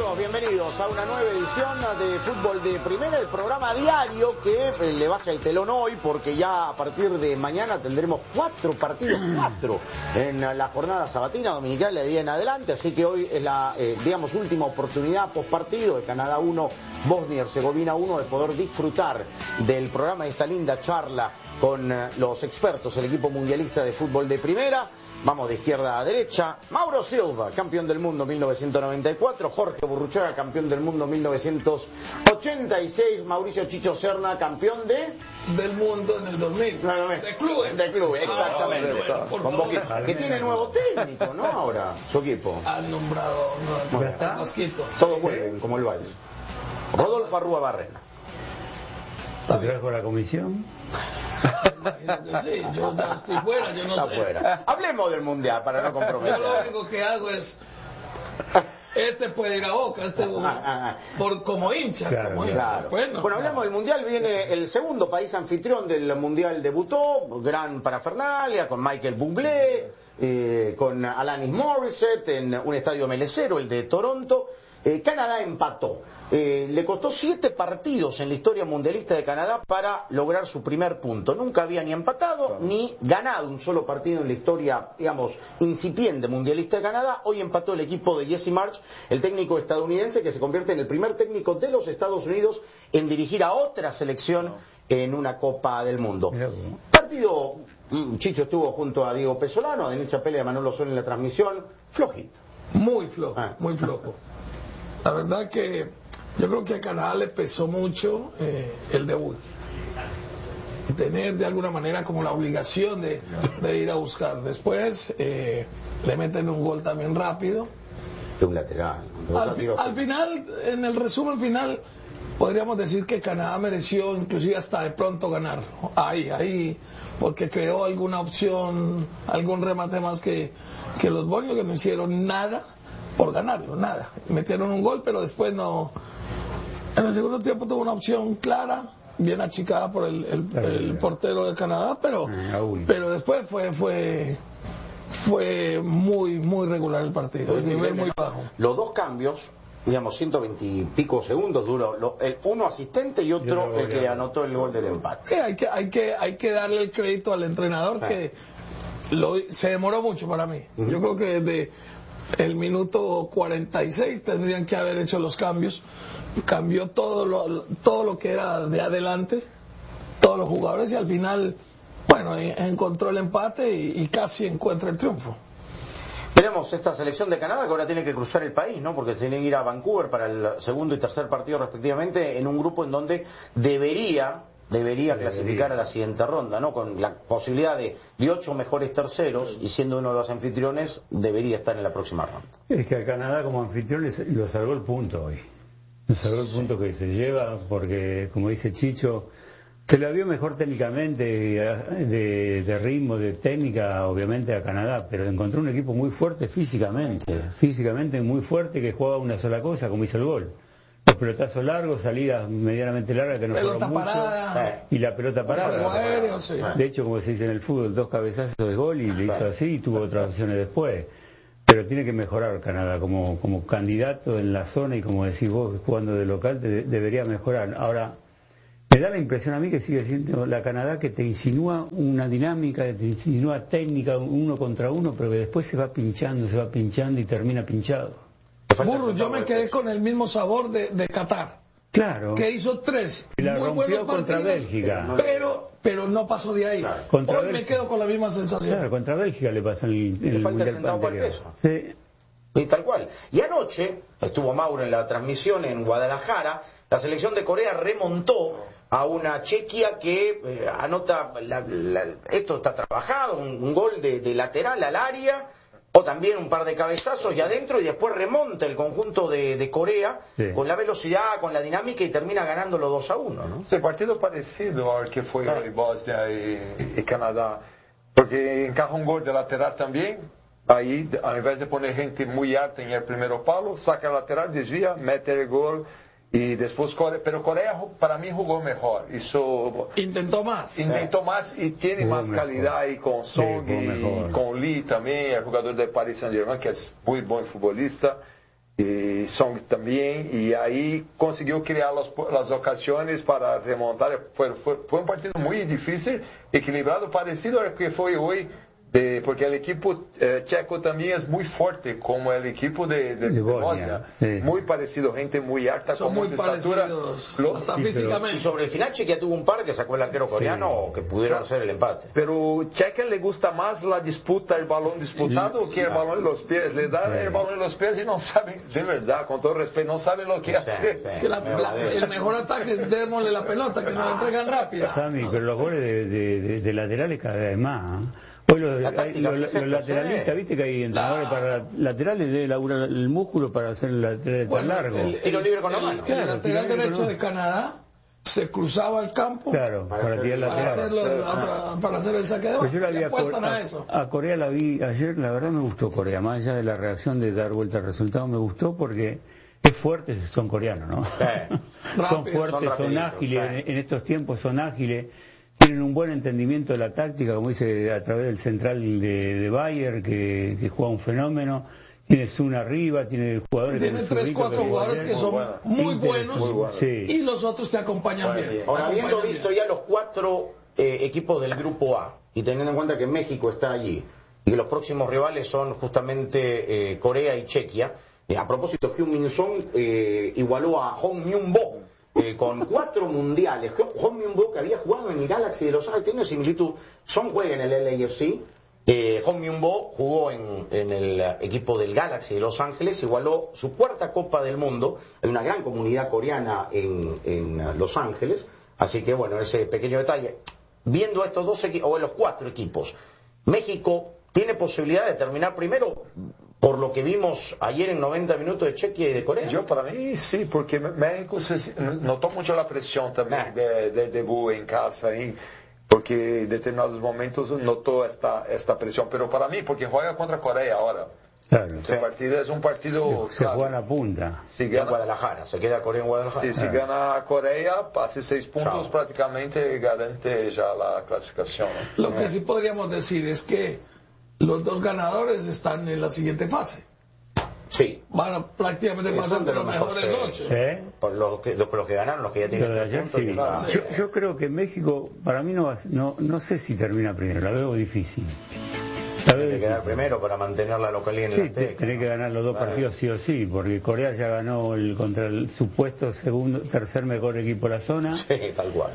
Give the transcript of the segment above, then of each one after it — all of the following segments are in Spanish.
amigos, bienvenidos a una nueva edición de Fútbol de Primera, el programa diario que le baja el telón hoy porque ya a partir de mañana tendremos 4 partidos, 4 en la jornada sabatina dominical de día en adelante, así que hoy es la, última oportunidad post partido de Canadá 1, Bosnia y Herzegovina 1 de poder disfrutar del programa de esta linda charla con los expertos, el equipo mundialista de Fútbol de Primera. Vamos de izquierda a derecha. Mauro Silva, campeón del mundo 1994. Jorge Burruchaga, campeón del mundo 1986. Mauricio Chicho Serna, campeón del mundo en el 2000. De clubes. De clubes, exactamente. Que tiene nuevo técnico, ¿no? Ahora, su equipo. Han nombrado Mosquito. Todo muy bien, como el vals. Rodolfo Arrúa Barrena. ¿Te quedas con la comisión? Sí, yo ya estoy fuera, yo no Está sé. fuera. Hablemos del mundial para no comprometer. Yo lo único que hago es puede ir a Boca, como hincha. Claro, como hincha. Claro. Bueno, hablemos del mundial. Viene el segundo país anfitrión del mundial, debutó, gran parafernalia, con Michael Bublé, con Alanis Morissette en un estadio melecero, el de Toronto. Canadá empató. Le costó 7 partidos en la historia mundialista de Canadá para lograr su primer punto. Nunca había ni empatado ni ganado un solo partido en la historia, incipiente mundialista de Canadá. Hoy empató el equipo de Jesse Marsch, el técnico estadounidense que se convierte en el primer técnico de los Estados Unidos en dirigir a otra selección en una Copa del Mundo. Partido, Chicho estuvo junto a Diego Pesolano, a Denis Chapelle y a Manolo Sol en la transmisión, flojito. Muy flojo, muy flojo. La verdad que yo creo que a Canadá le pesó mucho el debut. Tener de alguna manera como la obligación de ir a buscar. Después le meten un gol también rápido. De un lateral. Al final, en el resumen final, podríamos decir que Canadá mereció inclusive hasta de pronto ganar. Ahí, porque creó alguna opción, algún remate más que los bosnios, que no hicieron nada por ganarlo, nada. Metieron un gol, pero después no. En el segundo tiempo tuvo una opción clara, bien achicada por el portero de Canadá, pero después fue muy muy regular el partido, el nivel muy bajo. Los dos cambios, 120 y pico segundos duró, uno asistente y otro el que anotó el gol del empate. Sí, hay que darle el crédito al entrenador que se demoró mucho para mí. Yo creo que desde el minuto 46 tendrían que haber hecho los cambios. Cambió todo lo que era de adelante, todos los jugadores, y al final, encontró el empate y casi encuentra el triunfo. Tenemos esta selección de Canadá que ahora tiene que cruzar el país, ¿no? Porque tiene que ir a Vancouver para el segundo y tercer partido respectivamente, en un grupo en donde debería clasificar a la siguiente ronda, ¿no? Con la posibilidad de 8 mejores terceros, y siendo uno de los anfitriones debería estar en la próxima ronda. Es que a Canadá como anfitrión lo salvó el punto hoy. Lo salvó el punto que se lleva, porque como dice Chicho, se la vio mejor técnicamente, de ritmo, de técnica, obviamente a Canadá, pero encontró un equipo muy fuerte físicamente muy fuerte, que jugaba una sola cosa, como hizo el gol. Los pelotazos largos, salidas medianamente largas que no fueron mucho, y la pelota parada. Aéreo, sí. De hecho, como se dice en el fútbol, 2 cabezazos de gol y le hizo así, y tuvo otras opciones después. Pero tiene que mejorar Canadá como candidato en la zona, y como decís vos, jugando de local, debería mejorar. Ahora, me da la impresión a mí que sigue siendo la Canadá que te insinúa una dinámica, te insinúa técnica, 1 contra 1, pero que después se va pinchando y termina pinchado. Burro, yo me quedé con el mismo sabor de Qatar. Claro. Que hizo 3 y la muy rompió buenos contra partidos, Bélgica. Pero no pasó de ahí. Claro. Hoy me quedo con la misma sensación. Claro, contra Bélgica le pasó en el falta el mundial centavo para el anterior. peso. Sí. Y tal cual. Y anoche estuvo Mauro en la transmisión en Guadalajara. La selección de Corea remontó a una Chequia que anota, esto está trabajado, un gol de lateral al área, o también un par de cabezazos y adentro, y después remonta el conjunto de Corea, sí, con la velocidad, con la dinámica, y termina ganándolo 2-1, ¿no? Sí, partido parecido al que fue Bosnia y Canadá, porque encaja un gol de lateral también. Ahí, ao invés de poner gente muy alta en el primer palo, saca el lateral, desvía, mete el gol. Y después pero Corea para mí jugó mejor. Intentó más y tiene jugó más mejor. calidad ahí con Song y con Lee también, el jugador de Paris Saint-Germain, que es muy buen futbolista. y Song también, y ahí consiguió crear las ocasiones para remontar. Fue un partido muy difícil, equilibrado, parecido al que fue hoy, porque el equipo checo también es muy fuerte, como el equipo de Bosnia. Sí. Muy parecido, gente muy alta, Son con muy mucha estatura. parecidos, hasta físicamente. Y sobre el final Chequia tuvo un par que sacó el arquero coreano que pudieron hacer el empate. Pero Chequia le gusta más la disputa, el balón disputado, que el balón en los pies. Le dan el balón en los pies y no saben, de verdad, con todo respeto, no saben lo que hacer. Es que el mejor ataque es démosle la pelota, que nos la entregan rápida. Sammy, pero los goles de laterales cada vez más. Hoy los lateralistas, viste que hay entrenadores para laterales, debe laburar el músculo para hacer el lateral tan largo. Tiro libre con la mano. El lateral derecho de Canadá se cruzaba el campo para tirar lateral. para hacer el saque de Pues yo la vi a Corea la vi ayer, la verdad me gustó Corea, más allá de la reacción de dar vuelta al resultado, me gustó porque es fuerte, son coreanos, ¿no? Son fuertes, son ágiles, en estos tiempos son ágiles. Tienen un buen entendimiento de la táctica, como dice a través del central de Bayern, que juega un fenómeno. Tiene Sun arriba, tiene jugadores. Tiene 3, 4 jugadores que son muy buenos, sí. Y los otros te acompañan bien. Ahora, habiendo visto ya los 4 equipos del grupo A y teniendo en cuenta que México está allí y que los próximos rivales son justamente Corea y Chequia, a propósito, Heung-min Son igualó a Hong Myung-bo con 4 mundiales. Hong Myung-bo, que había jugado en el Galaxy de Los Ángeles, tiene similitud. Son juega en el LAFC. Hong Myung-bo jugó en el equipo del Galaxy de Los Ángeles, igualó su 4ª Copa del Mundo. Hay una gran comunidad coreana en Los Ángeles, así que bueno, ese pequeño detalle. Viendo estos 2 equipos, o los 4 equipos, México tiene posibilidad de terminar primero, por lo que vimos ayer en 90 minutos de Chequia y de Corea. Yo para mí sí, porque México notó mucho la presión también del debut en casa, porque en determinados momentos notó esta presión. Pero para mí, porque juega contra Corea ahora. Claro. Este partido es un partido... Se juega en la punta. Si gana, en Guadalajara, se queda Corea en Guadalajara. Si gana Corea, hace 6 puntos, prácticamente garante ya la clasificación. Lo que sí podríamos decir es que los 2 ganadores están en la siguiente fase. Sí. Van a prácticamente pasar de los mejores 8. Por los que ganaron, los que ya tienen ayer, puntos. Sí. Yo creo que México, para mí no sé si termina primero, la veo difícil. Tiene que quedar primero para mantener la localidad en la Azteca. Tiene que ganar los 2 partidos sí o sí, porque Corea ya ganó contra el supuesto tercer mejor equipo de la zona. Sí, tal cual.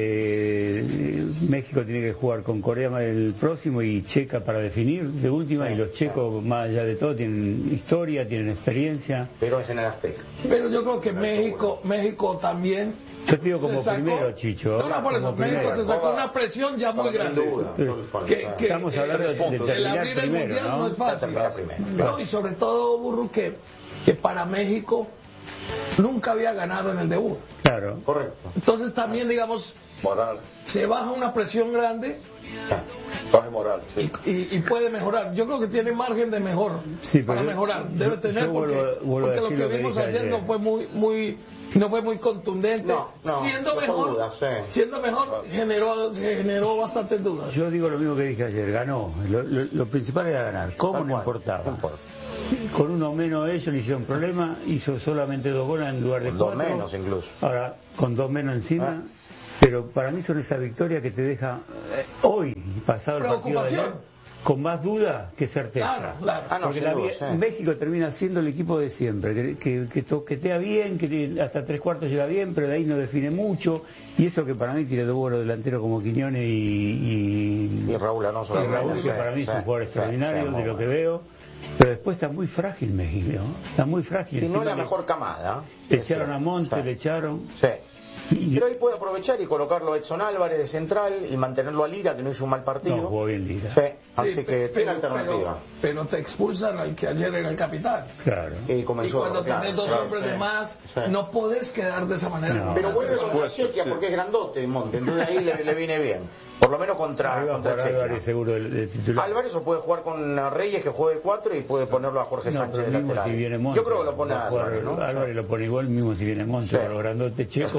México tiene que jugar con Corea el próximo y Checa para definir de última, y los checos, más allá de todo, tienen historia, tienen experiencia. Pero es en el Azteca. Pero yo creo que México también... Yo te digo como primero, Chicho. No, por eso, México se sacó una presión ya muy grande. Estamos hablando de terminar abrir el primero, mundial no es fácil. Claro. Y sobre todo, Burru, que para México nunca había ganado en el debut. Claro. Correcto. Entonces también, digamos, moral. Se baja una presión grande. Baja moral, sí. Y puede mejorar. Yo creo que tiene margen de para mejorar. Debe tener, porque lo que vimos ayer no fue muy contundente. Siendo mejor, generó bastantes dudas. Yo digo lo mismo que dije ayer, ganó. Lo principal era ganar. ¿Cómo no importaba? Con uno menos ellos le hicieron problema, hizo solamente 2 goles en lugar de 4. 2 menos incluso. Ahora, con 2 menos encima. Pero para mí son esa victoria que te deja hoy, pasado el partido de ayer, con más duda que certeza. Claro. Porque México termina siendo el equipo de siempre, que toquetea bien, que hasta 3/4 llega bien, pero de ahí no define mucho. Y eso que para mí tiene 2 buenos delanteros como Quiñones y Raúl Alonso. Que para mí es un jugador extraordinario de lo que veo. Pero después está muy frágil México, está muy frágil. Si no es la mejor camada. Le echaron a Monte, le echaron... Sí. Pero ahí puede aprovechar y colocarlo a Edson Álvarez de central y mantenerlo a Lira, que no hizo un mal partido. No, jugó bien Lira. Sí, así que tiene alternativa. Pero te expulsan al que ayer era el capitán. Claro. Y cuando tenés 2 hombres de más, no podés quedar de esa manera. No, pero vuelve contra Chequia porque es grandote, Monte, entonces ahí le viene bien. Por lo menos contra Chequia. Álvarez seguro de titular. Álvarez o puede jugar con Reyes, que juegue 4, y puede ponerlo a Jorge Sánchez de lateral. Si viene Monte, yo creo que lo pone a Álvarez, ¿no? Álvarez lo pone igual mismo si viene Monte, los grandotes checos. Por eso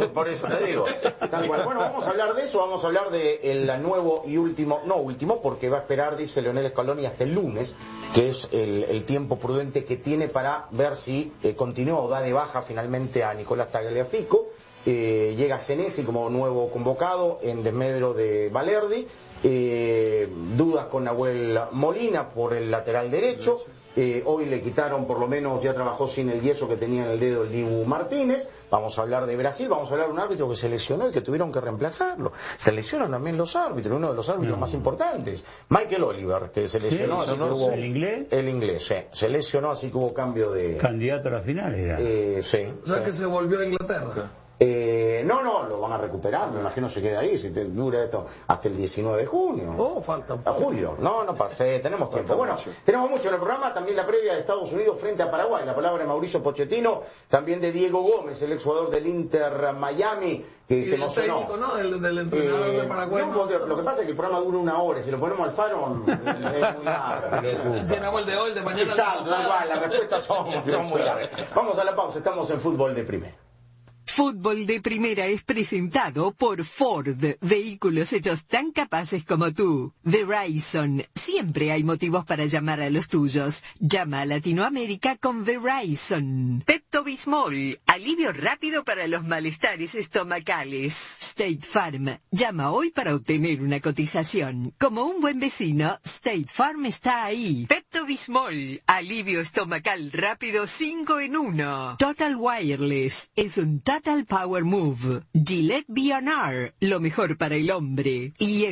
eso te digo. Tal cual. Bueno, vamos a hablar de eso, vamos a hablar del nuevo y último, no último, porque va a esperar, dice Leonel Scaloni, hasta el lunes, que es el tiempo prudente que tiene para ver si continúa o da de baja finalmente a Nicolás Tagliafico. Llega Senesi como nuevo convocado en desmedro de Valerdi. Dudas con Nahuel Molina por el lateral derecho. Hoy le quitaron, por lo menos ya trabajó sin el yeso que tenía en el dedo el Dibu Martínez. Vamos a hablar de Brasil, vamos a hablar de un árbitro que se lesionó y que tuvieron que reemplazarlo. Se lesionan también los árbitros, uno de los árbitros más importantes, Michael Oliver, que se lesionó, así que hubo... ¿El inglés? El inglés, sí. Se lesionó, así que hubo cambio de... Candidato a la final era. Sí. O sea que se volvió a Inglaterra. No, lo van a recuperar, me imagino se queda ahí, si dura esto hasta el 19 de junio. Falta un A poco. julio, no pase, tenemos tiempo. Bueno, tenemos mucho en el programa, también la previa de Estados Unidos frente a Paraguay, la palabra de Mauricio Pochettino, también de Diego Gómez, el exjugador del Inter Miami, que Y se el emocionó. técnico, ¿no? Del entrenador de Paraguay. No, lo que pasa es que el programa dura 1 hora, si lo ponemos al faro es muy largo. Llenamos el de hoy, de mañana. Exacto, tal cual, las respuestas son muy largas. Vamos a la pausa, estamos en Fútbol de Primera. Fútbol de Primera es presentado por Ford, vehículos hechos tan capaces como tú. Verizon, siempre hay motivos para llamar a los tuyos. Llama a Latinoamérica con Verizon. Pepto-Bismol, alivio rápido para los malestares estomacales. State Farm, llama hoy para obtener una cotización. Como un buen vecino, State Farm está ahí. Pepto-Bismol, alivio estomacal rápido 5 en 1. Total Wireless, es un Total Power Move. Gillette B&R, lo mejor para el hombre. Y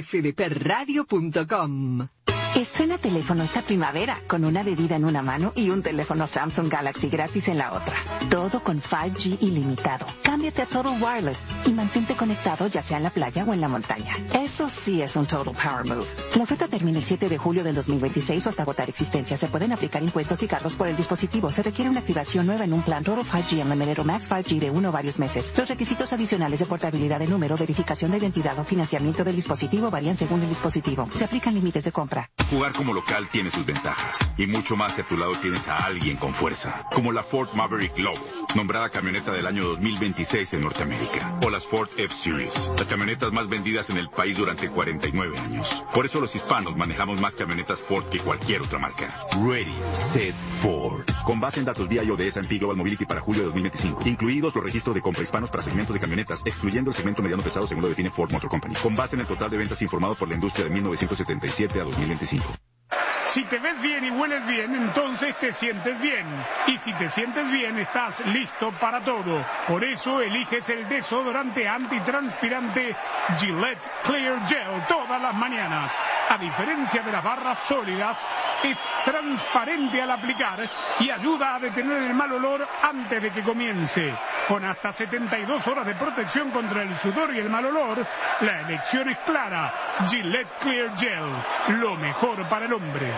fdpradio.com. Estrena teléfono esta primavera con una bebida en una mano y un teléfono Samsung Galaxy gratis en la otra. Todo con 5G ilimitado. Cámbiate a Total Wireless y mantente conectado ya sea en la playa o en la montaña. Eso sí es un Total Power Move. La oferta termina el 7 de julio del 2026 o hasta agotar existencia. Se pueden aplicar impuestos y cargos por el dispositivo. Se requiere una activación nueva en un plan Total 5G Unlimited o Max 5G de 1 o varios meses. Los requisitos adicionales de portabilidad de número, verificación de identidad o financiamiento del dispositivo varían según el dispositivo. Se aplican límites de compra. Jugar como local tiene sus ventajas, y mucho más si a tu lado tienes a alguien con fuerza, como la Ford Maverick Lobo, nombrada camioneta del año 2026 en Norteamérica, o las Ford F-Series, las camionetas más vendidas en el país durante 49 años. Por eso los hispanos manejamos más camionetas Ford que cualquier otra marca. Ready, Set, Ford. Con base en datos BIO de S&P Global Mobility para julio de 2025, incluidos los registros de compra hispanos para segmentos de camionetas, excluyendo el segmento mediano pesado según lo define Ford Motor Company, con base en el total de ventas informado por la industria de 1977 a 2025. Si te ves bien y hueles bien, entonces te sientes bien. Y si te sientes bien, estás listo para todo. Por eso eliges el desodorante antitranspirante Gillette Clear Gel todas las mañanas. A diferencia de las barras sólidas, es transparente al aplicar y ayuda a detener el mal olor antes de que comience. Con hasta 72 horas de protección contra el sudor y el mal olor, la elección es clara. Gillette Clear Gel, lo mejor para el hombre.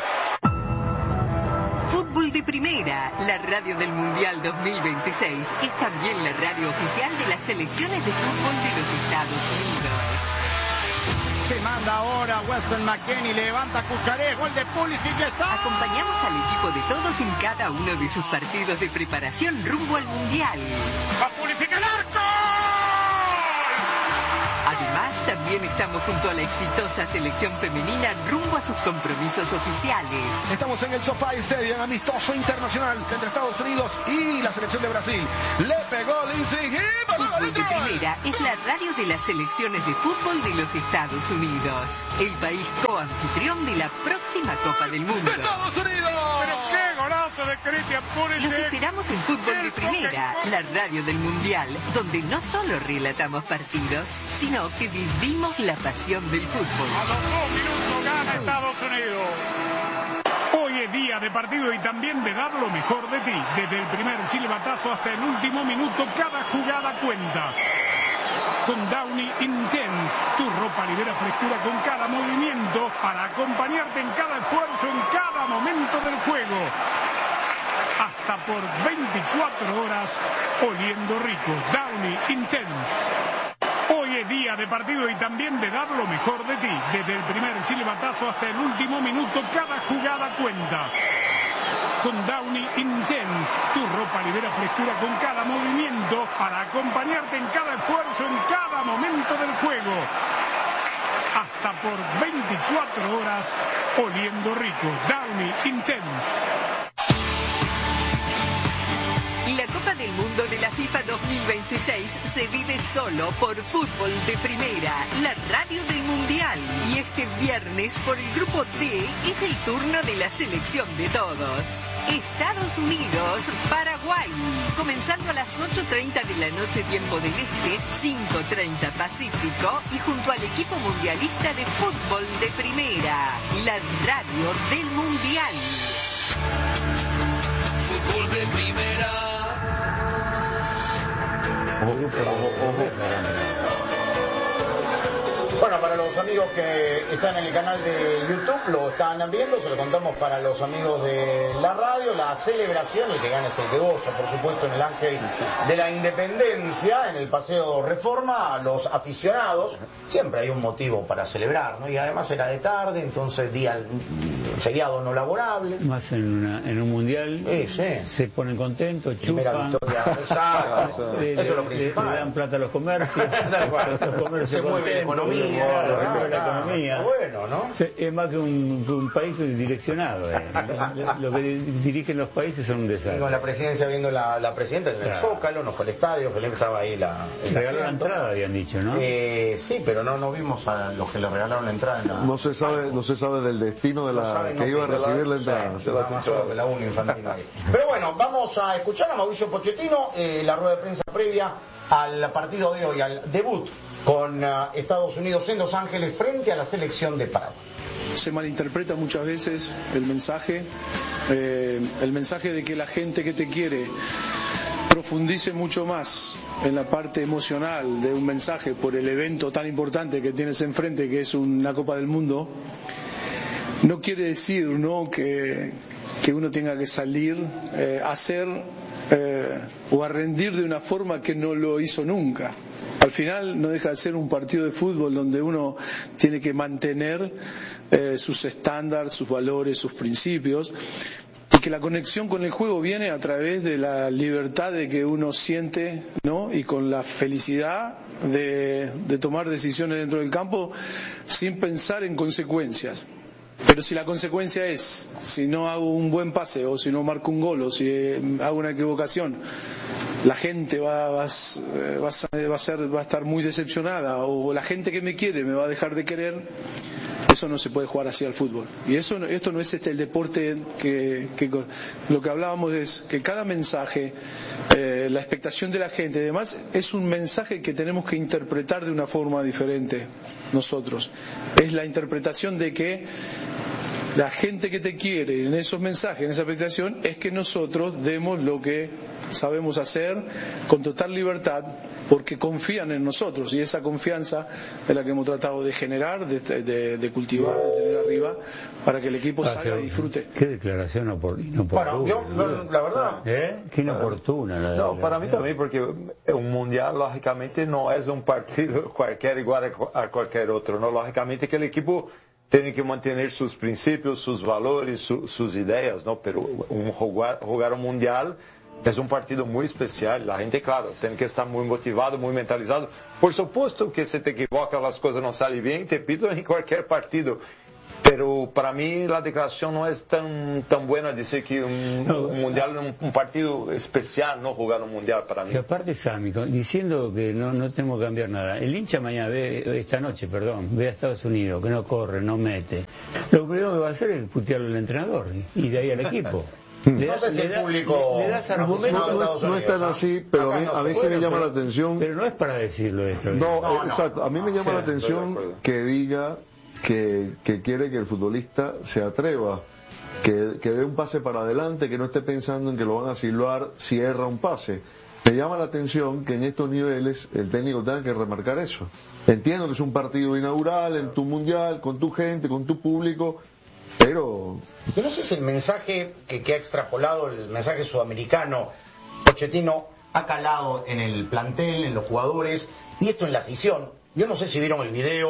Fútbol de Primera, la radio del Mundial 2026, es también la radio oficial de las selecciones de fútbol de los Estados Unidos. Se manda ahora Weston McKennie, levanta Cucharé, gol de Pulisic, ya está. Acompañamos al equipo de todos en cada uno de sus partidos de preparación rumbo al Mundial. ¡Va Pulisic al arco! Además, también estamos junto a la exitosa selección femenina rumbo a sus compromisos oficiales. Estamos en el SoFi Stadium, amistoso internacional entre Estados Unidos y la selección de Brasil. Le pegó Lindsey. Fútbol de Primera es la radio de las selecciones de fútbol de los Estados Unidos. El país coanfitrión de la próxima Copa del Mundo. ¡Estados Unidos! ¡Pero qué golazo de Christian Pulisic! Los esperamos en Fútbol de Primera, la radio del Mundial, donde no solo relatamos partidos, sino que vivimos la pasión del fútbol. A los 2 minutos gana Estados Unidos. Hoy es día de partido y también de dar lo mejor de ti. Desde el primer silbatazo hasta el último minuto, cada jugada cuenta. Con Downy Intense, tu ropa libera frescura con cada movimiento para acompañarte en cada esfuerzo, en cada momento del juego. Hasta por 24 horas oliendo rico. Downy Intense. Hoy es día de partido y también de dar lo mejor de ti. Desde el primer silbatazo hasta el último minuto, cada jugada cuenta. Con Downy Intense, tu ropa libera frescura con cada movimiento para acompañarte en cada esfuerzo, en cada momento del juego. Hasta por 24 horas oliendo rico. Downy Intense. La Copa del Mundo de la FIFA 2026 se vive solo por Fútbol de Primera, la radio del Mundial. Y este viernes, por el Grupo D, es el turno de la selección de todos. Estados Unidos, Paraguay, comenzando a las 8:30 de la noche tiempo del Este, 5:30 Pacífico, y junto al equipo mundialista de Fútbol de Primera, la radio del Mundial. Fútbol de Primera. Bueno, para los amigos que están en el canal de YouTube, lo están viendo, se lo contamos para los amigos de la radio, la celebración, el que gana es el que goza, por supuesto, en el Ángel de la Independencia, en el Paseo Reforma, los aficionados, siempre hay un motivo para celebrar, ¿no? Y además era de tarde, entonces día feriado no laborable. Más en un mundial, se ponen contentos, chupan, eso es lo principal. Le dan plata a los comercios, los comercios se mueve la economía. La economía. Bueno, ¿no? Es más que un país direccionado. Lo que dirigen los países son un desastre. Con la presidencia viendo la presidenta en el Zócalo, no fue al estadio, Felén estaba ahí regaló la entrada, habían dicho, ¿no? Sí, pero no vimos a los que le regalaron la entrada. No se sabe del destino de la que iba a recibir la entrada. De la UNI infantil. Pero bueno, vamos a escuchar a Mauricio Pochettino, la rueda de prensa previa al partido de hoy, al debut con Estados Unidos en Los Ángeles frente a la selección de Paraguay. Se malinterpreta muchas veces el mensaje de que la gente que te quiere profundice mucho más en la parte emocional de un mensaje por el evento tan importante que tienes enfrente, que es una Copa del Mundo. No quiere decir, ¿no?, que uno tenga que salir a hacer o a rendir de una forma que no lo hizo nunca. Al final no deja de ser un partido de fútbol donde uno tiene que mantener sus estándares, sus valores, sus principios, y que la conexión con el juego viene a través de la libertad de que uno siente, ¿no?, y con la felicidad de tomar decisiones dentro del campo sin pensar en consecuencias. Pero si la consecuencia es, si no hago un buen pase, o si no marco un gol, o si hago una equivocación, la gente va a estar muy decepcionada, o la gente que me quiere me va a dejar de querer, eso no se puede jugar así al fútbol. Y esto no es el deporte que lo que hablábamos es que cada mensaje, la expectación de la gente, además, es un mensaje que tenemos que interpretar de una forma diferente nosotros. Es la interpretación de que la gente que te quiere en esos mensajes, en esa expectación, es que nosotros demos lo que sabemos hacer con total libertad, porque confían en nosotros, y esa confianza es la que hemos tratado de generar, de cultivar, de tener arriba, para que el equipo salga y disfrute. Qué declaración inoportuna. Bueno, yo, la verdad, qué inoportuna. No, para mí también, porque un mundial, lógicamente, no es un partido cualquiera igual a cualquier otro, ¿no? Lógicamente que el equipo tiene que mantener sus principios, sus valores, sus ideas, ¿no? Pero jugar un mundial es un partido muy especial. La gente, claro, tiene que estar muy motivado, muy mentalizado. Por supuesto que si te equivocas, las cosas no salen bien, te pido en cualquier partido. Pero para mí la declaración no es tan buena decir que un mundial es un partido especial, no jugar un mundial para mí. Y aparte, Sammy, diciendo que no tenemos que cambiar nada, el hincha mañana esta noche ve a Estados Unidos, que no corre, no mete. Lo primero que va a hacer es putearlo al entrenador y de ahí al equipo. No sé si el público le das argumentos. No es tan así, pero a mí sí me llama la atención. Pero no es para decirlo esto. No, exacto. A mí me llama la atención que diga que quiere que el futbolista se atreva, que dé un pase para adelante, que no esté pensando en que lo van a silbar si erra un pase. Me llama la atención que en estos niveles el técnico tenga que remarcar eso. Entiendo que es un partido inaugural en tu mundial, con tu gente, con tu público, pero yo no sé si el mensaje que ha extrapolado, el mensaje sudamericano, Pochettino, ha calado en el plantel, en los jugadores, y esto en la afición. Yo no sé si vieron el video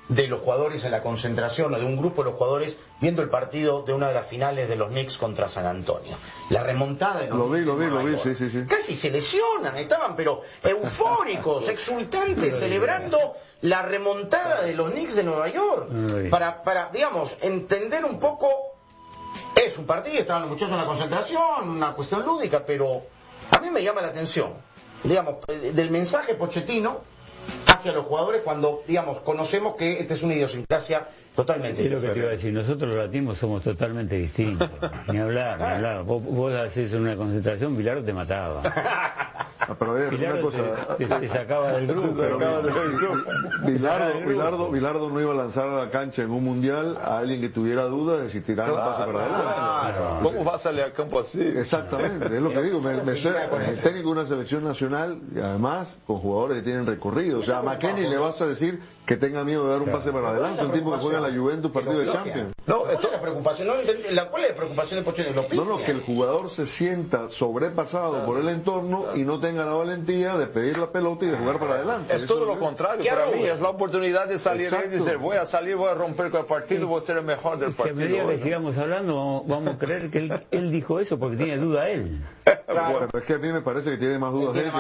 de los jugadores en la concentración o de un grupo de los jugadores viendo el partido de una de las finales de los Knicks contra San Antonio. La remontada de los Lo vi, Knicks sí. Casi se lesionan, estaban pero eufóricos, exultantes, celebrando la remontada de los Knicks de Nueva York. Para digamos, entender un poco, es un partido, estaban los muchachos en la concentración, una cuestión lúdica, pero a mí me llama la atención, digamos, del mensaje Pochettino hacia los jugadores cuando, digamos, conocemos que esta es una idiosincrasia totalmente diferente. Es lo que te iba a decir, nosotros los latinos somos totalmente distintos. Ni hablar. Vos hacés una concentración, Bilardo te mataba. Pero a ver, Bilardo te sacaba del grupo. Bilardo no iba a lanzar a la cancha en un mundial a alguien que tuviera dudas de si tirar un pase para adelante. ¿Cómo va a salir al campo así? Exactamente, es lo que digo. El técnico de una selección nacional, y además con jugadores que tienen recorrido. O sea, a McKennie le vas a decir que tenga miedo de dar un pase para adelante, un tipo que juega en la Juventus partido de Champions. ¿Cuál es la preocupación? ¿Cuál es la preocupación de Pochettino? No, que el jugador se sienta sobrepasado por el entorno y no tenga la valentía de pedir la pelota y de jugar para adelante. Es todo lo contrario, para mí es la oportunidad de salir y decir, voy a salir, voy a romper con el partido, voy a ser el mejor del partido. Que a medida que sigamos hablando vamos a creer que él dijo eso porque tiene duda él. Claro. Pero es que a mí me parece que tiene más dudas él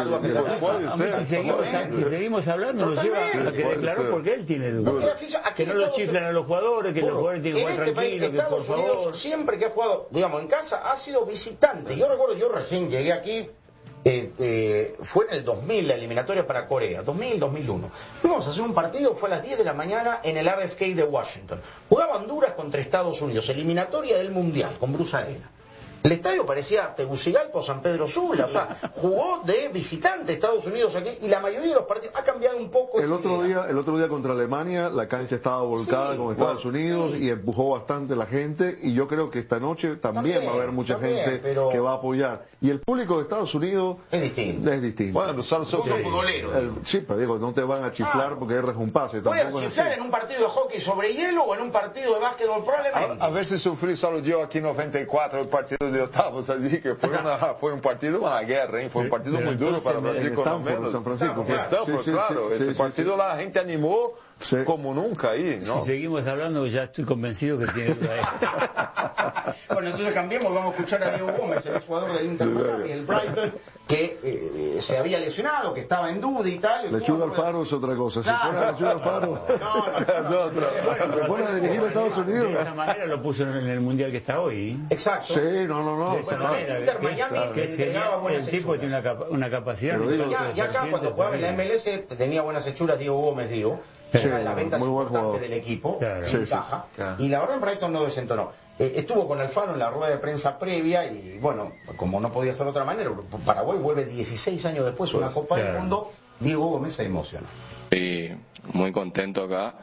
Si seguimos hablando nos lleva a que declaró porque él tiene dudas. Que no lo chiflan a los jugadores, que los jugadores tienen que jugar tranquilos, que por favor. Siempre que ha jugado, digamos, en casa ha sido visitante. Yo recuerdo, yo recién llegué aquí, fue en el 2000 la eliminatoria para Corea, 2000-2001. Fuimos a hacer un partido, fue a las 10 de la mañana en el RFK de Washington. Jugaba Honduras contra Estados Unidos, eliminatoria del Mundial, con Bruce Arena. El estadio parecía Tegucigalpa o San Pedro Sula, o sea, jugó de visitante Estados Unidos aquí y la mayoría de los partidos ha cambiado un poco. El otro día contra Alemania la cancha estaba volcada con Estados Unidos y empujó bastante la gente y yo creo que esta noche también va a haber mucha gente que va a apoyar. Y el público de Estados Unidos es distinto. Bueno, son futboleros. Sí, pero digo, no te van a chiflar porque erres un pase. Voy a chiflar en un partido de hockey sobre hielo o en un partido de básquetbol probablemente. A ver si sufrí solo yo aquí en 94 el partido de octavos allí, que fue un partido, una guerra, ¿eh? Fue un partido muy duro para Brasil, con lo menos. San Francisco. Claro, ese partido la gente animó como nunca ahí, ¿no? Si seguimos hablando, ya estoy convencido que tiene duda él. Bueno, entonces cambiemos, vamos a escuchar a Diego Gómez, el jugador del Inter y el Brighton, que se había lesionado, que estaba en duda y tal. Lechuga Alfaro es otra cosa. Si fuera Lechuga Alfaro, se pone a dirigir a Estados Unidos. De esa manera lo puso en el mundial que está hoy. Exacto. Sí, no. De esa manera. El tipo tiene una capacidad. Ya acá, cuando jugaba en la MLS, tenía buenas hechuras Diego Gómez, era la venta importante del equipo, caja, y la verdad en Brighton no desentonó. Estuvo con Alfaro en la rueda de prensa previa y bueno, como no podía ser de otra manera, Paraguay vuelve 16 años después a una Copa del Mundo, Diego Gómez se emociona. Y muy contento acá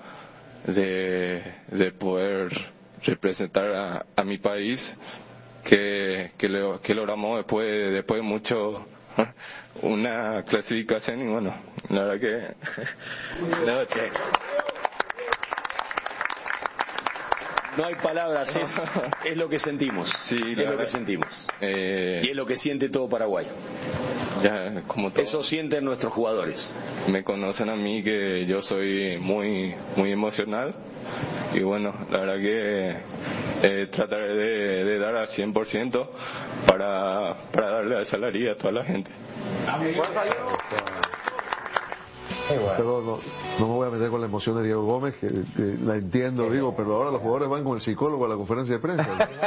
de poder representar a mi país, que logramos después de mucho una clasificación y bueno, la verdad que no hay palabras, es lo que sentimos. Sí, es lo que sentimos. Y es lo que siente todo Paraguay. Ya, como todo. Eso sienten nuestros jugadores. Me conocen a mí que yo soy muy emocional y bueno, la verdad que trataré de dar al 100% para darle esa alegría a toda la gente. Pero no me voy a meter con la emoción de Diego Gómez, que la entiendo, pero ahora los jugadores van con el psicólogo a la conferencia de prensa.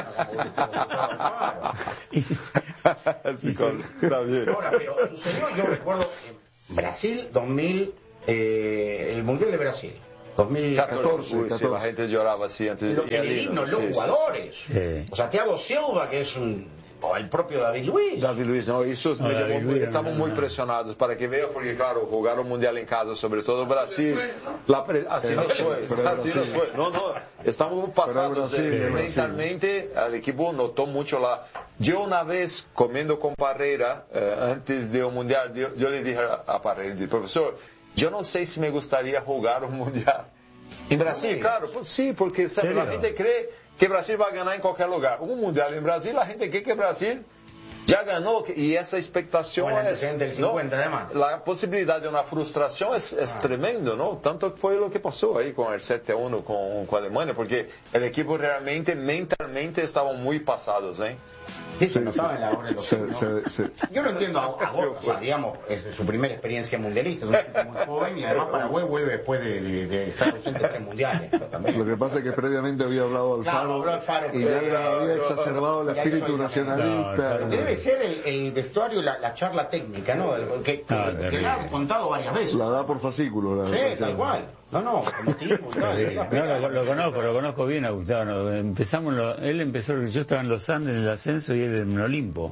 Está bien. Ahora, pero sucedió, yo recuerdo, en Brasil 2000, el Mundial de Brasil. 2014. Sí, la gente lloraba así antes de el himno, los jugadores. Sí. O sea, Thiago Silva, que es el propio David Luiz. No, eso estamos muy presionados para que vean, porque claro, jugar un mundial en casa, sobre todo Brasil, así nos fue. No, estamos pasados mentalmente, el equipo notó mucho Yo una vez, comiendo con Parreira, antes de un mundial, yo le dije a Parreira, profesor, yo no sé si me gustaría jugar un mundial en Brasil, claro, sí, porque la gente cree que Brasil va a ganar en cualquier lugar. Un mundial en Brasil, la gente cree que Brasil Ya ganó y esa expectación es del 50, además. La posibilidad de una frustración es tremendo, ¿no? Tanto fue lo que pasó ahí con el 7-1 con Alemania, porque el equipo realmente mentalmente estaban muy pasados, ¿eh? Sí, no saben la hora de los Yo lo entiendo a Gorka, o sea, digamos, es su primera experiencia mundialista, es un chico muy joven y además Paraguay vuelve después de estar ausente de 3 mundiales. Lo que pasa es que previamente había hablado Alfaro, y ya había exacerbado el espíritu nacionalista. Lo que debe ser el vestuario, la charla técnica, ¿no? Que la ha contado varias veces. La da por fascículo. Sí, tal cual. No, lo conozco bien a Gustavo. Él empezó, yo estaba en los Andes en el ascenso y él en Olimpo.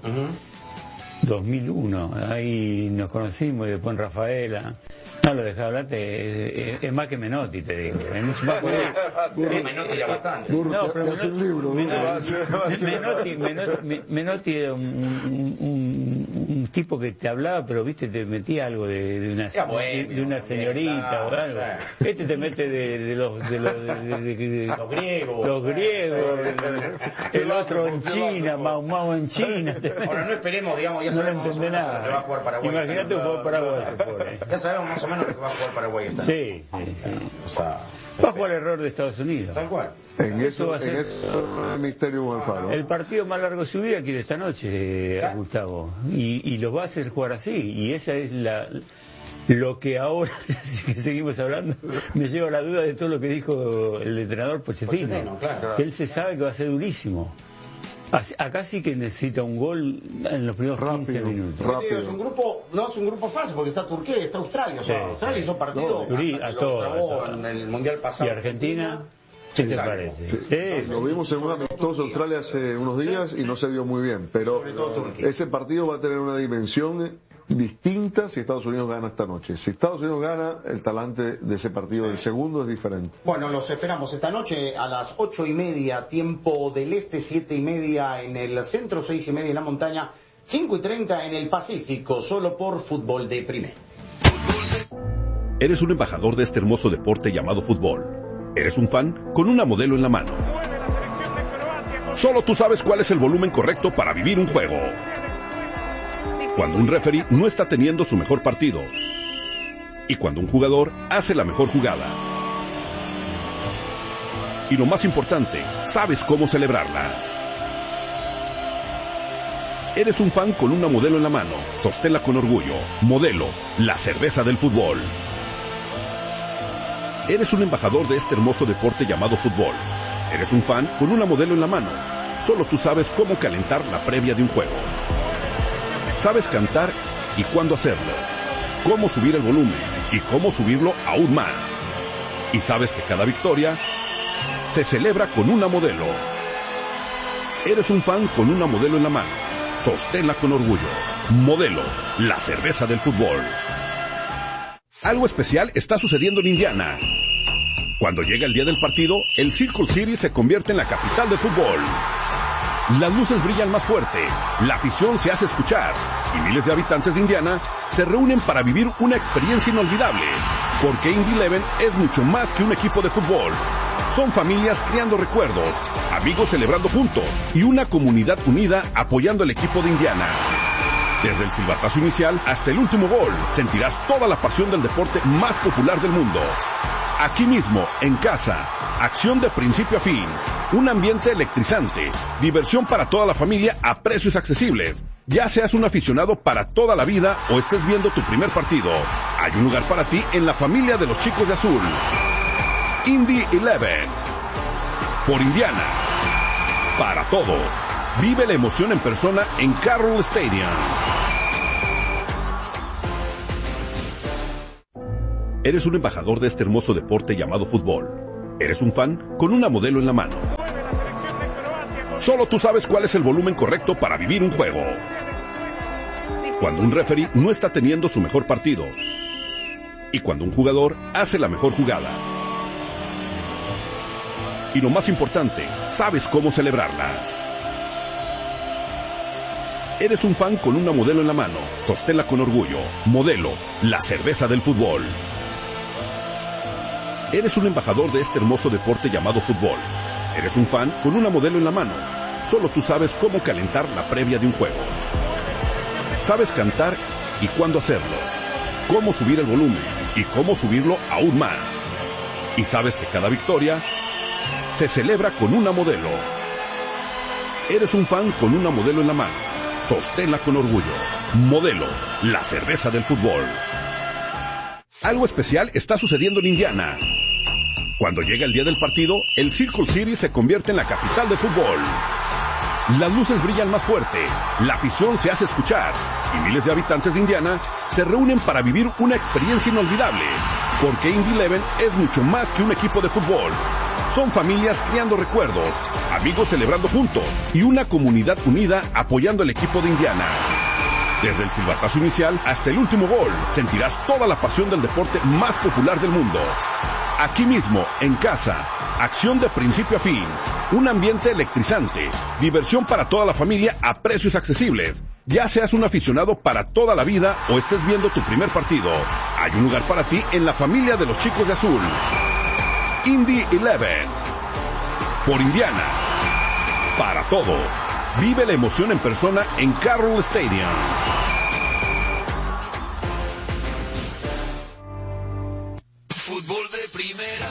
2001, ahí nos conocimos y después en Rafaela. No lo dejaba hablarte, es más que Menotti, te digo. Menotti ya bastante. No, pero Menotti era un tipo que te hablaba, pero viste, te metía algo de una señorita o algo. Este te mete de los griegos, el otro en China, Mao en China. Ahora no esperemos, digamos, ya no sabemos lo entiende nada. Que va a jugar Paraguay. Imagínate un jugador paraguayo. Ya sabemos más o menos que va a jugar Paraguay esta noche. Sí. O sea, va a jugar el error de Estados Unidos. Tal cual. En eso va a ser el misterio con Alfaro. El partido más largo de su vida quiere esta noche, Gustavo. Y los va a hacer jugar así. Y esa es lo que ahora, que seguimos hablando, me lleva a la duda de todo lo que dijo el entrenador Pochettino. Claro. Que él se sabe que va a ser durísimo. Acá sí que necesita un gol en los primeros 15 minutos. Es un grupo, no es un grupo fácil porque está Turquía y está Australia. O sea, Australia hizo partido en el Mundial pasado. ¿Y Argentina? ¿Qué te parece? Sí. Lo vimos en un amistoso Australia hace unos días y no se vio muy bien. Pero ese partido va a tener una dimensión distinta si Estados Unidos gana esta noche. Si Estados Unidos gana, el talante de ese partido del segundo es diferente. Bueno, los esperamos esta noche a las 8:30, tiempo del este, 7:30 en el centro, 6:30 en la montaña, 5:30 en el Pacífico, solo por Fútbol de Primera. Eres un embajador de este hermoso deporte llamado fútbol. Eres un fan con una modelo en la mano. Solo tú sabes cuál es el volumen correcto para vivir un juego. Cuando un referee no está teniendo su mejor partido. Y cuando un jugador hace la mejor jugada. Y lo más importante, sabes cómo celebrarlas. Eres un fan con una modelo en la mano. Sosténla con orgullo. Modelo, la cerveza del fútbol. Eres un embajador de este hermoso deporte llamado fútbol. Eres un fan con una modelo en la mano. Solo tú sabes cómo calentar la previa de un juego. Sabes cantar y cuándo hacerlo, cómo subir el volumen y cómo subirlo aún más. Y sabes que cada victoria se celebra con una modelo. Eres un fan con una modelo en la mano. Sosténla con orgullo. Modelo, la cerveza del fútbol. Algo especial está sucediendo en Indiana. Cuando llega el día del partido, el Circle City se convierte en la capital del fútbol. Las luces brillan más fuerte, la afición se hace escuchar y miles de habitantes de Indiana se reúnen para vivir una experiencia inolvidable, porque Indy 11 es mucho más que un equipo de fútbol. Son familias creando recuerdos, amigos celebrando juntos y una comunidad unida apoyando al equipo de Indiana. Desde el silbatazo inicial hasta el último gol, sentirás toda la pasión del deporte más popular del mundo. Aquí mismo, en casa, acción de principio a fin, un ambiente electrizante, diversión para toda la familia a precios accesibles. Ya seas un aficionado para toda la vida o estés viendo tu primer partido, hay un lugar para ti en la familia de los chicos de azul. Indy 11, por Indiana, para todos. Vive la emoción en persona en Carroll Stadium. Eres un embajador de este hermoso deporte llamado fútbol. Eres un fan con una modelo en la mano. Solo tú sabes cuál es el volumen correcto para vivir un juego. Cuando un referee no está teniendo su mejor partido. Y cuando un jugador hace la mejor jugada. Y lo más importante, sabes cómo celebrarlas. Eres un fan con una modelo en la mano. Sosténla con orgullo. Modelo, la cerveza del fútbol. Eres un embajador de este hermoso deporte llamado fútbol. Eres un fan con una modelo en la mano. Solo tú sabes cómo calentar la previa de un juego. Sabes cantar y cuándo hacerlo, cómo subir el volumen y cómo subirlo aún más. Y sabes que cada victoria se celebra con una Modelo. Eres un fan con una Modelo en la mano. Sosténla con orgullo. Modelo, la cerveza del fútbol. Algo especial está sucediendo en Indiana. Cuando llega el día del partido, el Circle City se convierte en la capital del fútbol. Las luces brillan más fuerte, la afición se hace escuchar y miles de habitantes de Indiana se reúnen para vivir una experiencia inolvidable, porque Indy 11 es mucho más que un equipo de fútbol. Son familias creando recuerdos, amigos celebrando juntos y una comunidad unida apoyando al equipo de Indiana. Desde el silbatazo inicial hasta el último gol, sentirás toda la pasión del deporte más popular del mundo. Aquí mismo, en casa, acción de principio a fin, un ambiente electrizante, diversión para toda la familia a precios accesibles. Ya seas un aficionado para toda la vida o estés viendo tu primer partido, hay un lugar para ti en la familia de los chicos de azul. Indy 11. Por Indiana. Para todos. Vive la emoción en persona en Carroll Stadium. Fútbol de primera.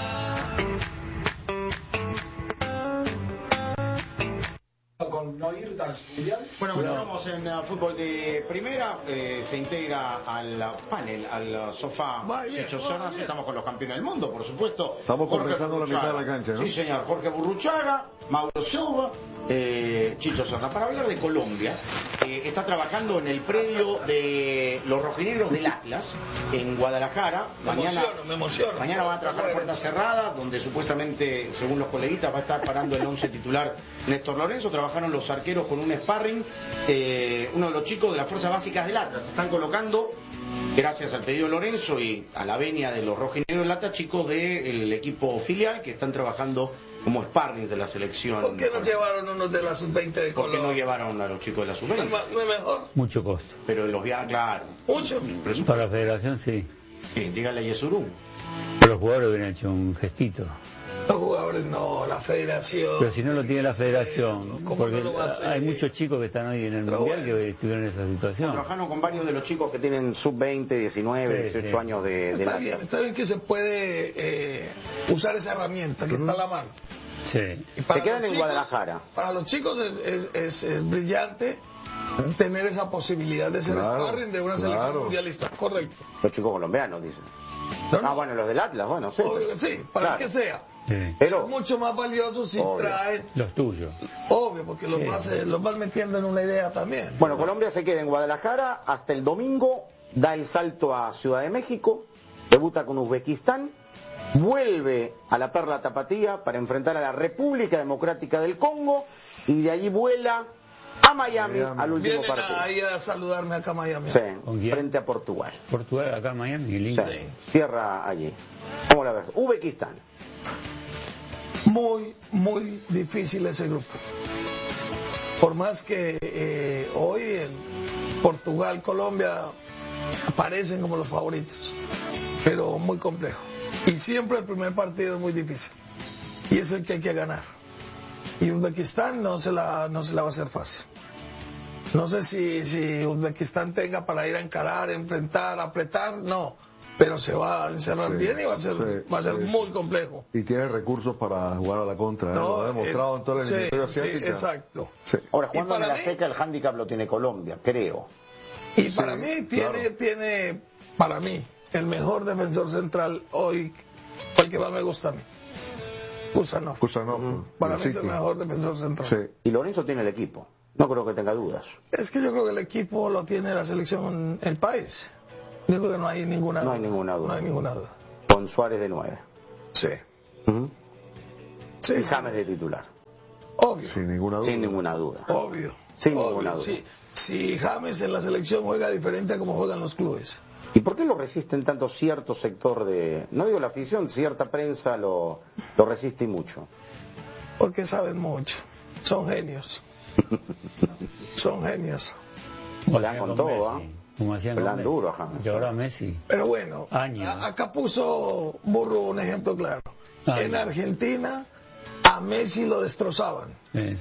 Bueno, continuamos en fútbol de primera. Se integra al panel, al sofá Chicho Serna. Estamos con los campeones del mundo, por supuesto. Estamos conversando la mitad de la cancha, ¿no? Sí, señor. Jorge Burruchaga, Mauro Silva, Chicho Serna. Para hablar de Colombia, está trabajando en el predio de los rojinegros del Atlas, en Guadalajara. Me emociono. Mañana van a trabajar a puerta cerrada, donde supuestamente, según los coleguitas, va a estar parando el 11 titular Néstor Lorenzo. Trabajaron los arqueros con un sparring. Uno de los chicos de las fuerzas básicas del Atlas se están colocando, gracias al pedido de Lorenzo y a la venia de los rojinegros del Atlas, chicos del equipo filial que están trabajando como sparring de la selección. ¿Por qué no llevaron unos de la sub-20 de Colombia? ¿Por qué no llevaron a los chicos de la sub-20? ¿No es mejor? Mucho costo. Pero los viajes, claro. Mucho. Para la federación, sí. Sí, dígale a Yesurú. Pero los jugadores hubieran hecho un gestito. Los jugadores no, la federación. Pero si no lo tiene la federación, porque no lo va a hacer? hay muchos chicos que están hoy en el Mundial que estuvieron en esa situación. Trabajaron con varios de los chicos que tienen sub-20, 19, 18 años de edad. Está bien que se puede usar esa herramienta que está a la mano. Sí. Se quedan en Guadalajara. Para los chicos es brillante tener esa posibilidad de ser sparring de una selección mundialista. Correcto. Los chicos colombianos, dicen. Ah, bueno, los del Atlas, bueno, sí. Sí, para que sea. Sí. Pero es mucho más valioso si traen los tuyos. Obvio, porque los vas metiendo en una idea también. Bueno, Colombia se queda en Guadalajara hasta el domingo, da el salto a Ciudad de México, debuta con Uzbekistán, vuelve a la Perla Tapatía para enfrentar a la República Democrática del Congo y de allí vuela a Miami al último partido. Vienen ahí a saludarme acá a Miami. Sí, frente a Portugal. Portugal acá en Miami, lindo. Sí, cierra allí. ¿Cómo la ves? Uzbekistán. Muy difícil ese grupo. Por más que hoy en Portugal, Colombia aparecen como los favoritos, pero muy complejo. Y siempre el primer partido es muy difícil. Y es el que hay que ganar. Y Uzbekistán no se la va a hacer fácil. No sé si Uzbekistán tenga para ir a encarar, enfrentar, apretar, no. Pero se va a encerrar bien y va a ser muy complejo. Y tiene recursos para jugar a la contra, lo ha demostrado en toda la eliminatoria asiática. Sí, exacto. Sí. Ahora, jugando en el Azteca, el hándicap lo tiene Colombia, creo. Y para mí tiene para mí el mejor defensor central hoy, el que más me gusta a mí. Kusanov. Para mí es el mejor defensor central. Sí. Y Lorenzo tiene el equipo. No creo que tenga dudas. Es que yo creo que el equipo lo tiene la selección, el país. Yo creo que no hay ninguna duda. No hay ninguna duda. Con Suárez de 9. Sí. Y James de titular. Obvio. Sin ninguna duda. Obvio. Sin ninguna duda. Si James en la selección juega diferente a como juegan los clubes. ¿Y por qué lo resisten tanto cierto sector de, no digo la afición, cierta prensa lo resiste mucho? Porque saben mucho. Son genios. Son genios. Hola, con todo, ¿ah? Como hacían duro a James. Y ahora Messi. Pero bueno, acá puso Burro un ejemplo claro. En Argentina a Messi lo destrozaban. Sí.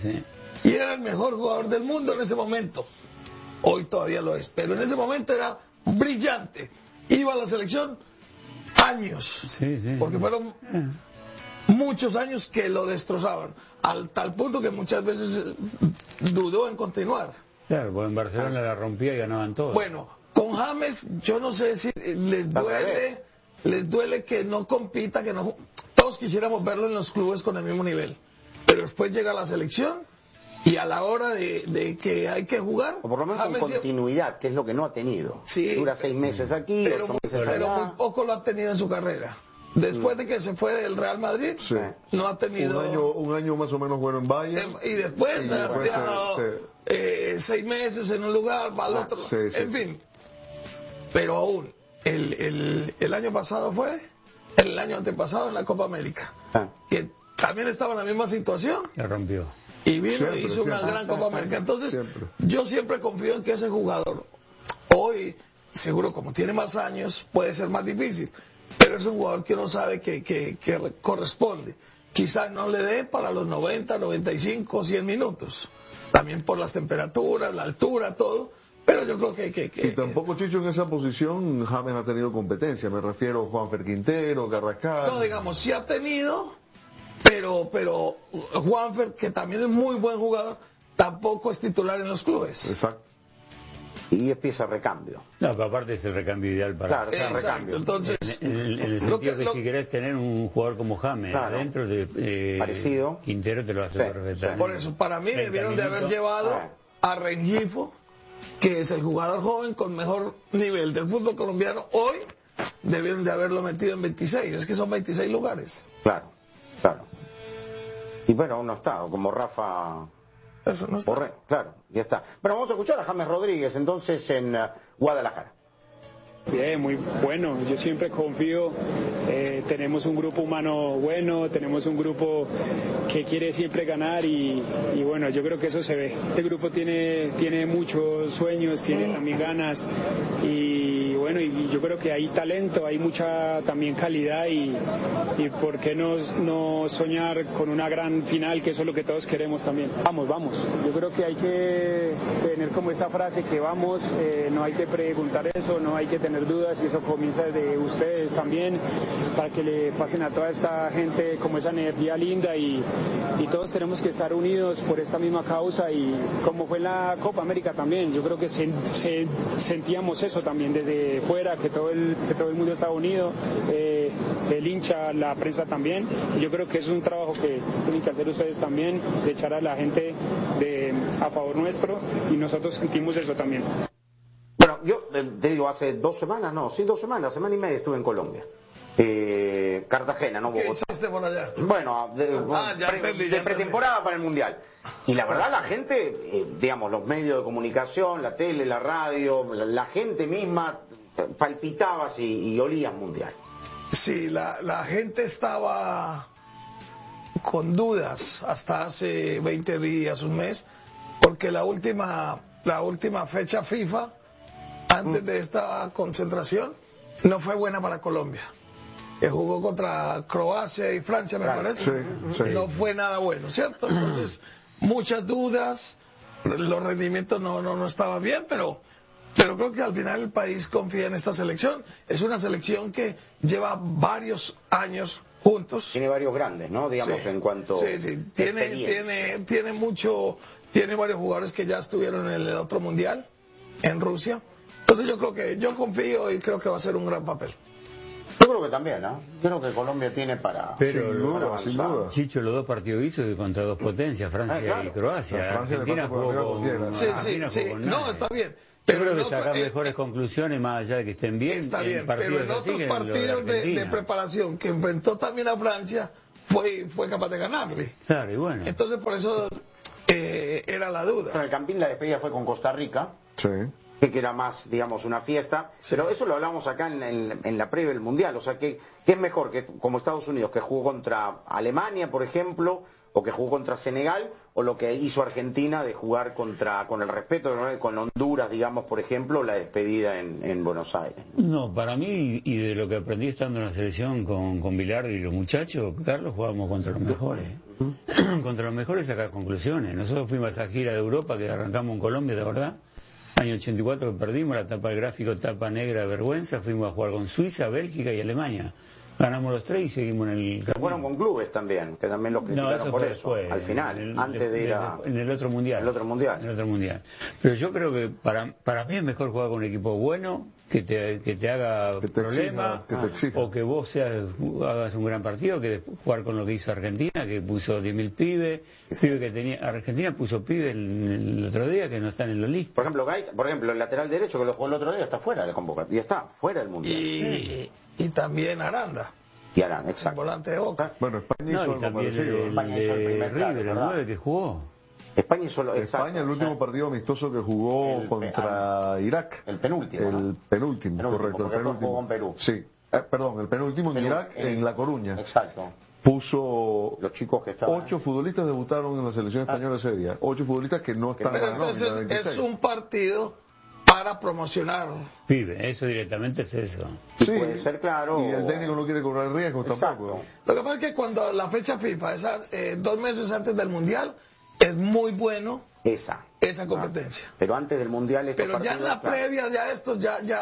y era el mejor jugador del mundo en ese momento. Hoy todavía lo es, pero en ese momento era brillante. Iba a la selección años, porque fueron muchos años que lo destrozaban, al tal punto que muchas veces dudó en continuar. Claro, porque en Barcelona la rompía y ganaban todos. Bueno, con James yo no sé si les duele que no compita, que no. Todos quisiéramos verlo en los clubes con el mismo nivel, pero después llega la selección y a la hora de que hay que jugar, o por lo menos James con continuidad, que es lo que no ha tenido. Sí, dura 6 meses aquí, 8 meses allá. Pero muy poco lo ha tenido en su carrera. Después de que se fue del Real Madrid, no ha tenido un año más o menos bueno en Bayern, y después ha estado 6 meses en un lugar, va al otro, en fin. Pero aún el año pasado el año antepasado en la Copa América, que también estaba en la misma situación, la rompió y vino y hizo una gran Copa América. Entonces yo siempre confío en que ese jugador hoy, seguro como tiene más años, puede ser más difícil, pero es un jugador que uno sabe que corresponde. Quizás no le dé para los 90, 95, 100 minutos. También por las temperaturas, la altura, todo. Pero yo creo que y tampoco, Chicho, en esa posición James ha tenido competencia. Me refiero a Juanfer Quintero, Carrascal. No, digamos, sí ha tenido, pero Juanfer, que también es muy buen jugador, tampoco es titular en los clubes. Exacto. Y es pieza de recambio. No, pero aparte es el recambio ideal para... Claro, recambio. Entonces, en el sentido que si querés tener un jugador como James adentro de parecido, Quintero te lo hace perfectamente. Por eso, para mí debieron de haber llevado a Rengifo, que es el jugador joven con mejor nivel del fútbol colombiano. Hoy debieron de haberlo metido en 26, es que son 26 lugares. Claro. Y bueno, aún no está, como Rafa... Eso no está. Claro, ya está. Bueno, vamos a escuchar a James Rodríguez entonces en Guadalajara. Bien, muy bueno. Yo siempre confío. Tenemos un grupo humano bueno, tenemos un grupo que quiere siempre ganar y bueno, yo creo que eso se ve. Este grupo tiene muchos sueños, tiene también ganas y bueno, y yo creo que hay talento, hay mucha también calidad y por qué no soñar con una gran final, que eso es lo que todos queremos también. Vamos. Yo creo que hay que tener como esa frase que vamos, no hay que preguntar eso, no hay que tener dudas y eso comienza desde ustedes también para que le pasen a toda esta gente como esa energía linda y todos tenemos que estar unidos por esta misma causa y como fue en la Copa América también, yo creo que sentíamos eso también desde fuera, que todo el mundo estaba unido, el hincha, la prensa también, y yo creo que eso es un trabajo que tienen que hacer ustedes también, de echar a la gente a favor nuestro y nosotros sentimos eso también. Yo te digo, hace 2 semanas, semana y media estuve en Colombia. Cartagena, no Bogotá. ¿Qué hiciste por allá? Bueno, de pretemporada para el Mundial. Y la verdad la gente, digamos, los medios de comunicación, la tele, la radio, la gente misma palpitaba y olía Mundial. Sí, la gente estaba con dudas hasta hace 20 días, un mes, porque la última fecha FIFA antes de esta concentración no fue buena para Colombia, que jugó contra Croacia y Francia, me parece. Sí. No fue nada bueno, ¿cierto? Entonces, muchas dudas, los rendimientos no estaban bien, pero creo que al final el país confía en esta selección. Es una selección que lleva varios años juntos. Tiene varios grandes, ¿no? Digamos, en cuanto tiene varios jugadores que ya estuvieron en el otro mundial en Rusia. Entonces yo confío y creo que va a ser un gran papel. Yo creo que también, ¿no? Creo que Colombia tiene para... Pero sin duda. Chicho, los 2 partidos hizo contra 2 potencias, Francia y Croacia. Argentina jugó con... No, está bien. Yo creo que sacar mejores conclusiones más allá de que estén bien. Está bien, pero en otros partidos de preparación que enfrentó también a Francia fue capaz de ganarle. Claro, y bueno. Entonces por eso era la duda. En el Campín la despedida fue con Costa Rica. Sí. que era más, digamos, una fiesta, pero eso lo hablamos acá en la previa del Mundial, o sea, ¿qué es mejor que como Estados Unidos, que jugó contra Alemania, por ejemplo, o que jugó contra Senegal, o lo que hizo Argentina de jugar con el respeto, ¿no?, con Honduras, digamos, por ejemplo, la despedida en Buenos Aires? No, para mí, y de lo que aprendí estando en la selección con Bilardo y los muchachos, Carlos, jugábamos contra los mejores. Contra los mejores sacar conclusiones. Nosotros fuimos a esa gira de Europa que arrancamos en Colombia, de verdad. Año 84 que perdimos, la tapa del gráfico, tapa negra de vergüenza, fuimos a jugar con Suiza, Bélgica y Alemania. Ganamos los 3 y seguimos en el camino. Fueron con clubes también, que también los criticaron por eso, al final, antes de ir en el otro mundial. El otro mundial. En el otro mundial. Pero yo creo que para mí es mejor jugar con un equipo bueno, que te haga problemas, o que vos hagas un gran partido, que jugar con lo que hizo Argentina, que puso 10.000 pibes, que tenía Argentina puso pibes el otro día que no están en la lista. Por ejemplo, el lateral derecho que lo jugó el otro día está fuera de convocatoria, y está fuera del mundial. Y también Aranda. Y Aranda, exacto. Volante de Boca. Bueno, España hizo algo parecido. España hizo el primer River, el 9 que jugó. España hizo España, el último partido amistoso que jugó contra Irak. El penúltimo. El penúltimo, correcto. El penúltimo. Jugó con Perú. Sí. Perdón, el penúltimo en Irak, en La Coruña. Exacto. Puso los chicos que estaban. 8 futbolistas debutaron en la selección española ese día. 8 futbolistas que no están en la nómina. Entonces es un partido para promocionar. Pibe, eso directamente es eso. Sí, puede ser, claro. Y el técnico no quiere correr riesgos tampoco. Lo que pasa es que cuando la fecha FIFA, 2 meses antes del Mundial, es muy bueno esa competencia. Pero antes del Mundial pero ya en la previa, ya esto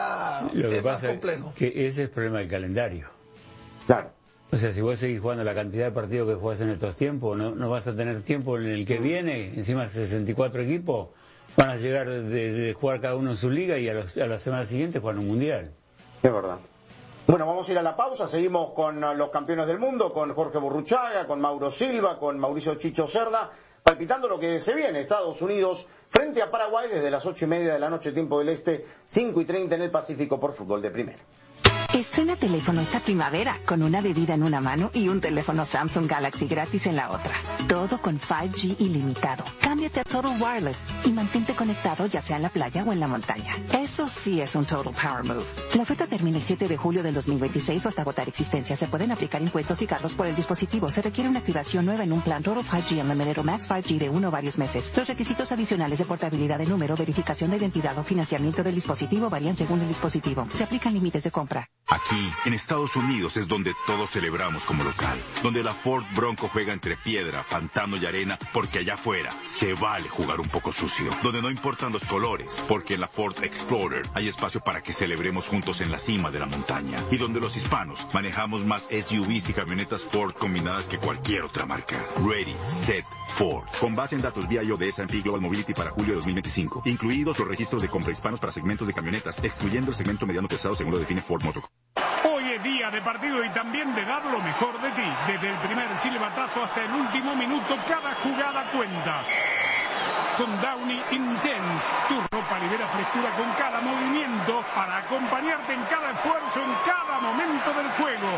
ya lo que es pasa más complejo. Es que ese es el problema del calendario. Claro. O sea, si vos seguís jugando la cantidad de partidos que jugás en estos tiempos, no vas a tener tiempo en el que viene, encima 64 equipos, van a llegar de jugar cada uno en su liga y a la semana siguiente juegan un mundial. Es verdad. Bueno, vamos a ir a la pausa, seguimos con los campeones del mundo, con Jorge Burruchaga, con Mauro Silva, con Mauricio Chicho Cerda, palpitando lo que se viene, Estados Unidos frente a Paraguay desde las 8:30 de la noche, tiempo del este, 5:30 en el Pacífico por Fútbol de Primera. Estrena teléfono esta primavera con una bebida en una mano y un teléfono Samsung Galaxy gratis en la otra. Todo con 5G ilimitado. Cámbiate a Total Wireless y mantente conectado ya sea en la playa o en la montaña. Eso sí es un Total Power Move. La oferta termina el 7 de julio del 2026 o hasta agotar existencia. Se pueden aplicar impuestos y cargos por el dispositivo. Se requiere una activación nueva en un plan Total 5G Unlimited o Max 5G de 1 o varios meses. Los requisitos adicionales de portabilidad de número, verificación de identidad o financiamiento del dispositivo varían según el dispositivo. Se aplican límites de compra. Aquí, en Estados Unidos, es donde todos celebramos como local. Donde la Ford Bronco juega entre piedra, pantano y arena, porque allá afuera se vale jugar un poco sucio. Donde no importan los colores, porque en la Ford Explorer hay espacio para que celebremos juntos en la cima de la montaña. Y donde los hispanos manejamos más SUVs y camionetas Ford combinadas que cualquier otra marca. Ready, Set, Ford. Con base en datos vía de S&P Global Mobility para julio de 2025. Incluidos los registros de compra hispanos para segmentos de camionetas, excluyendo el segmento mediano pesado según lo define Ford Motor. Hoy es día de partido y también de dar lo mejor de ti. Desde el primer silbatazo hasta el último minuto, cada jugada cuenta. Con Downy Intense, tu ropa libera frescura con cada movimiento para acompañarte en cada esfuerzo, en cada momento del juego.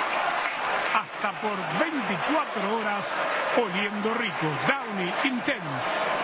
Hasta por 24 horas, oliendo rico. Downy Intense.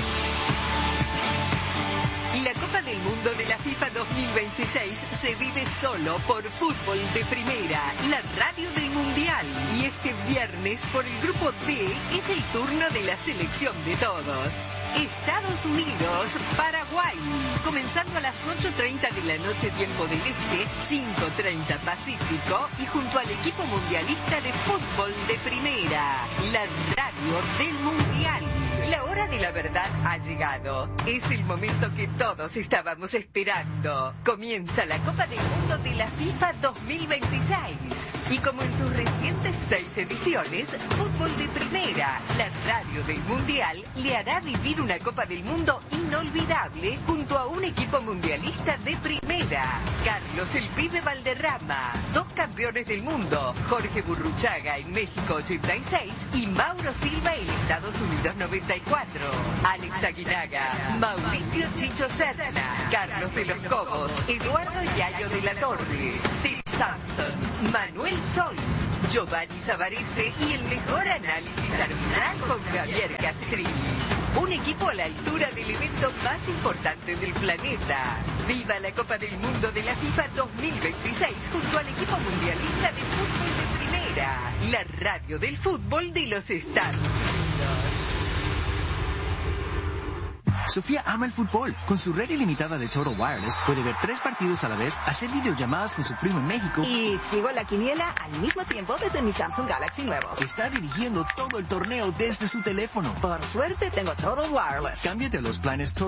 La Copa del Mundo de la FIFA 2026 se vive solo por Fútbol de Primera, la radio del Mundial. Y este viernes, por el Grupo D, es el turno de la selección de todos. Estados Unidos, Paraguay. Comenzando a las 8:30 de la noche, tiempo del este, 5:30 Pacífico, y junto al equipo mundialista de Fútbol de Primera, la radio del Mundial. La hora de la verdad ha llegado. Es el momento que todos estábamos esperando. Comienza la Copa del Mundo de la FIFA 2026. Y como en sus recientes 6 ediciones, Fútbol de Primera, la radio del Mundial, le hará vivir una Copa del Mundo inolvidable junto a un equipo mundialista de primera. Carlos el Pibe Valderrama, 2 campeones del mundo, Jorge Burruchaga en México 86 y Mauro Silva en Estados Unidos 94. Alex Aguinaga, Mauricio Chicho Serna, Carlos de los Cobos, Eduardo Yayo de la Torre, Samson, Manuel Sol, Giovanni Savarese y el mejor análisis arbitral con Javier Castrilli. Un equipo a la altura del evento más importante del planeta. Viva la Copa del Mundo de la FIFA 2026 junto al equipo mundialista de fútbol de primera, la radio del fútbol de los Estados Unidos. Sofía ama el fútbol. Con su red ilimitada de Total Wireless puede ver 3 partidos a la vez, hacer videollamadas con su primo en México. Y sigo la quiniela al mismo tiempo desde mi Samsung Galaxy nuevo. Está dirigiendo todo el torneo desde su teléfono. Por suerte tengo Total Wireless. Cámbiate a los planes Total